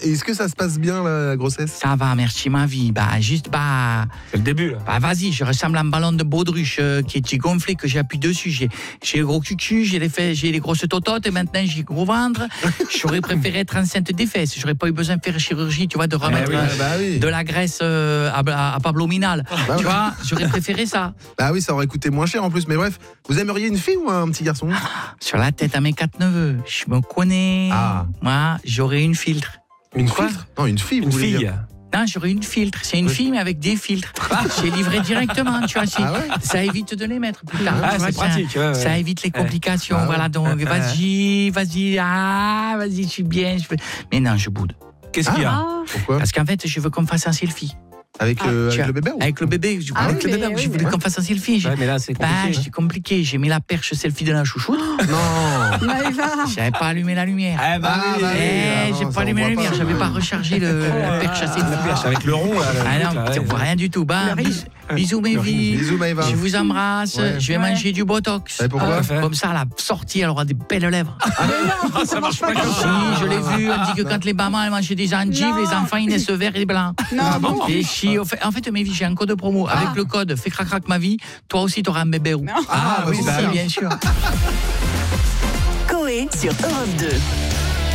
Et est-ce que ça se passe bien, la grossesse? Ça va, merci ma vie. C'est le début, là. Vas-y, je ressemble à un ballon de baudruche qui est gonflé, que j'appuie dessus. J'ai le gros cucu, j'ai les grosses tototes, et maintenant j'ai le gros ventre. J'aurais préféré être enceinte des fesses. J'aurais pas eu besoin de faire chirurgie, tu vois, de remettre de la graisse à Pablo Minal. Tu vois, j'aurais préféré ça. Bah oui, ça aurait coûté moins cher en plus. Mais bref, vous aimeriez une fille ou un petit garçon? Sur la tête à mes 4 neveux, je me connais. Moi, j'aurais une filtre. Une filtre? Non, une fille, vous voulez dire. Non, j'aurais une filtre. C'est une fille, mais avec des filtres. C'est livré directement, tu vois. Ça évite de les mettre plus tard. C'est pratique. Ça évite les complications. Voilà, donc vas-y, je suis bien. Mais non, je boude. Qu'est-ce qu'il y a? Pourquoi? Parce qu'en fait, je veux qu'on fasse un selfie. Avec le bébé ou? Avec le bébé. Je voulais qu'on fasse un selfie. Mais là, c'est compliqué. C'est compliqué. J'ai mis la perche selfie de la chouchoute. Non. J'avais pas allumé la lumière. J'ai pas allumé la lumière. J'avais pas rechargé la perche à selfie. La perche avec le rond, là. Non, on voit rien du tout. Bisous mes vies. Bisous Maëva. Je vous embrasse. Je vais manger du Botox. Et pourquoi? Comme ça, à la sortie, elle aura des belles lèvres. Ça marche pas comme ça. Si, je l'ai vu. On dit que quand les mamans elles mangent des endives, les enfants ils naissent verts et blancs. Non, Et si, en fait, mes vies, j'ai un code promo. Avec le code Fais crac crac ma vie, toi aussi t'auras un bébé. Oui, bien sûr. Coé sur Europe 2.